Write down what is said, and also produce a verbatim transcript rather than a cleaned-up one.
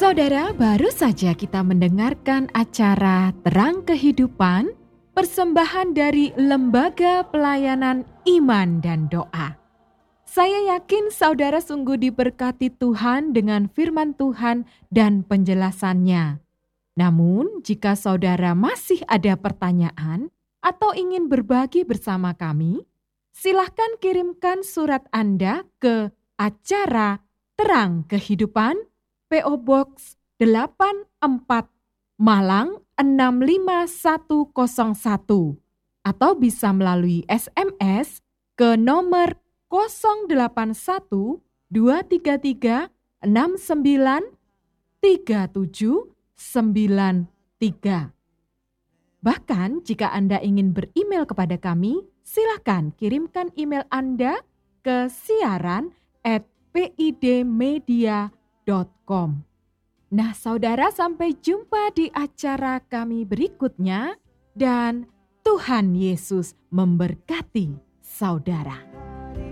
Saudara, baru saja kita mendengarkan acara Terang Kehidupan, persembahan dari Lembaga Pelayanan Iman dan Doa. Saya yakin saudara sungguh diberkati Tuhan dengan firman Tuhan dan penjelasannya. Namun, jika saudara masih ada pertanyaan atau ingin berbagi bersama kami, silahkan kirimkan surat Anda ke acara Terang Kehidupan, P O Box delapan empat Malang enam lima satu nol satu, atau bisa melalui S M S ke nomor nol delapan satu dua tiga tiga enam sembilan tiga tujuh sembilan tiga. Bahkan jika Anda ingin beremail kepada kami, silakan kirimkan email Anda ke siaran at pidmedia dot com. Nah, saudara, sampai jumpa di acara kami berikutnya, dan Tuhan Yesus memberkati saudara.